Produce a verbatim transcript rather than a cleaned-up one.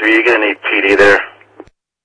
Are you going to need P D there?